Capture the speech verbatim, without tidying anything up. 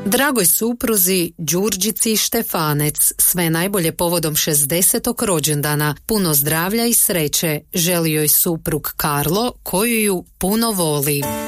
Dragoj supruzi Đurđici Štefanec, sve najbolje povodom šezdesetog rođendana, puno zdravlja i sreće želi joj suprug Karlo, koju ju puno voli.